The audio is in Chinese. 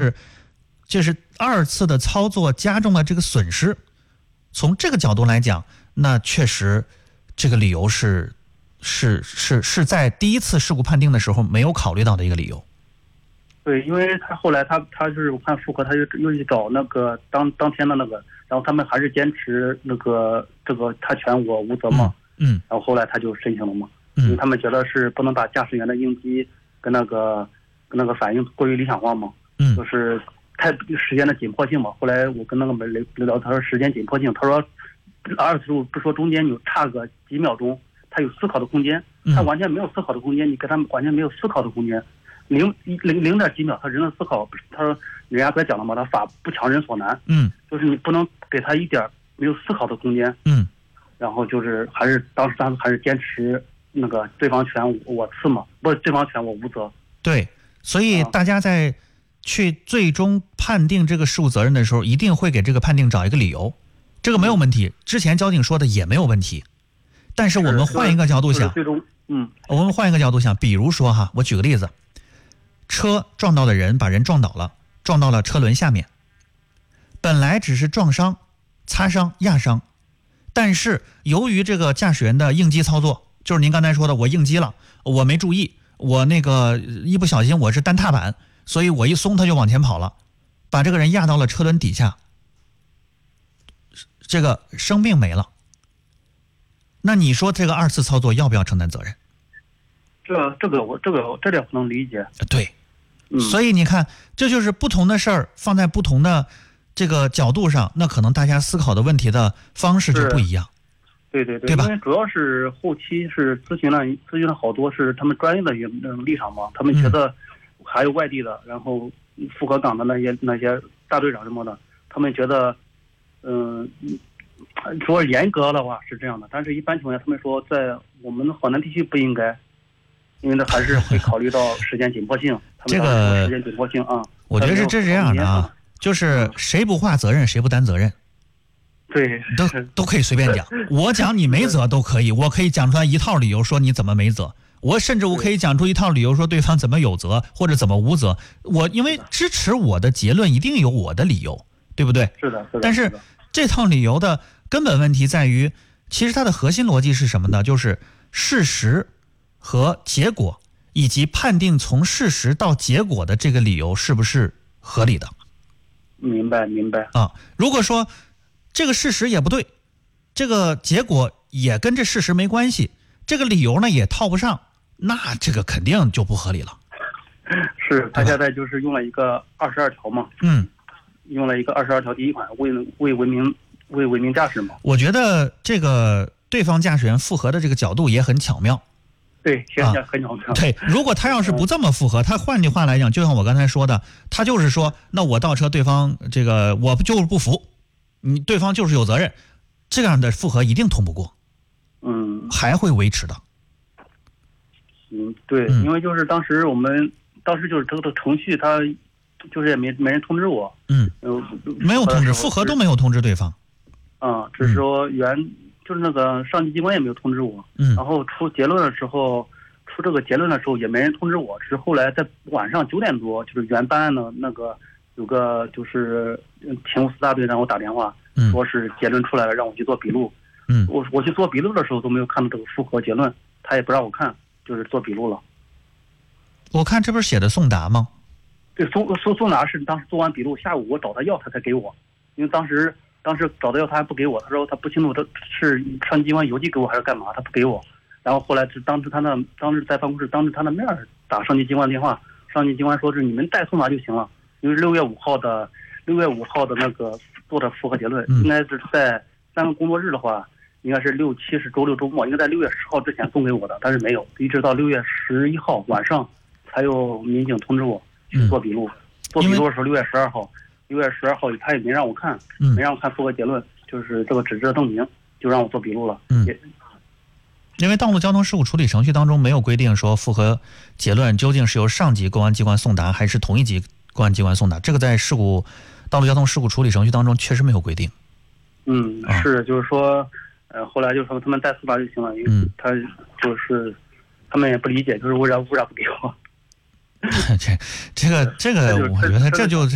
就是二次的操作加重了这个损失。从这个角度来讲，那确实这个理由是在第一次事故判定的时候没有考虑到的一个理由。 对，因为他后来他就是我看复核，他又去找那个当天的那个，然后他们还是坚持这个他全我无责嘛。然后后来他就申请了嘛。因为他们觉得是不能把驾驶员的应激跟那个反应过于理想化嘛。就是太时间的紧迫性嘛。后来我跟那个聊，他说时间紧迫性，他说二次事故不说中间有差个几秒钟，他有思考的空间，他完全没有思考的空间，你跟他完全没有思考的空间。0点几秒，他人的思考，他说人家不讲了嘛，他法不强人所难。就是你不能给他一点没有思考的空间。然后就是当时还是坚持那个对方全我次嘛，不是对方全我无责。 对，所以大家在去最终判定这个事故责任的时候，一定会给这个判定找一个理由，这个没有问题。之前交警说的也没有问题，但是我们换一个角度想，我们换一个角度想，比如说哈，我举个例子。车撞到的人把人撞倒了，撞到了车轮下面，本来只是撞伤、擦伤、压伤，但是由于这个驾驶员的应激操作，就是您刚才说的，我应激了，我没注意，我那个一不小心我是单踏板，所以我一松他就往前跑了，把这个人压到了车轮底下，这个生命没了。那你说这个二次操作要不要承担责任？ 这点不能理解。 对，所以你看，这就是不同的事儿放在不同的这个角度上，那可能大家思考的问题的方式就不一样。 对吧？因为主要是后期是咨询了好多是他们专业的立场嘛，他们觉得还有外地的，然后复合岗的那些大队长什么的，他们觉得说严格的话是这样的，但是一般情况下他们说在我们华南地区不应该。因为呢，还是会考虑到时间紧迫性。 这个时间紧迫性啊， 我觉得是这样的啊，就是谁不划责任，谁不担责任。 对， 都可以随便讲。我讲你没责都可以，我可以讲出来一套理由说你怎么没责，我甚至可以讲出一套理由说对方怎么有责或者怎么无责。我因为支持我的结论，一定有我的理由，对不对？ 是的。 但是这套理由的根本问题在于，其实它的核心逻辑是什么呢？就是事实和结果，以及判定从事实到结果的这个理由是不是合理的？ 明白啊。如果说这个事实也不对，这个结果也跟这事实没关系，这个理由呢也套不上，那这个肯定就不合理了。 是，他现在就是用了一个22条嘛。用了一个22条第一款为文明驾驶嘛。我觉得这个对方驾驶员复核的这个角度也很巧妙。 对，现在很巧妙。 对，如果他要是不这么复核，他换句话来讲，就像我刚才说的，他就是说，那我倒车，对方这个我就是不服，你对方就是有责任，这样的复核一定通不过。还会维持的。 对，因为就是当时就是这个程序，他就是也没人通知我。 没有通知，复核都没有通知对方。 只是说就是那个上级机关也没有通知我。然后出这个结论的时候也没人通知我，只是后来在晚上9点多，就是原办案的那个有个就是勤务4大队让我打电话，说是结论出来了，让我去做笔录。我去做笔录的时候都没有看到这个复核结论，他也不让我看，就是做笔录了。 我看这不是写的送达吗？ 对，送达是当时做完笔录，下午我找他要，他才给我，因为当时找他要他还不给我，他说他不清楚他是上级机关邮寄给我还是干嘛，他不给我。然后后来是当时在办公室当着他的面打上级机关电话，上级机关说是你们代送达就行了，因为6月5号的那个做的复核结论，应该是在3个工作日的话，应该是6、7是周六周末，应该在6月10号之前送给我的，但是没有，一直到6月11号晚上才有民警通知我去做笔录。做笔录的时候6月12号他也没让我看，没让我看复核结论，就是这个纸质的证明，就让我做笔录了。 因为道路交通事故处理程序当中没有规定说复核结论究竟是由上级公安机关送达还是同一级公安机关送达，这个在道路交通事故处理程序当中确实没有规定。 是，就是说后来就说他们代送达就行了，因为他就是他们也不理解，就是为啥不给我。 这个我觉得这就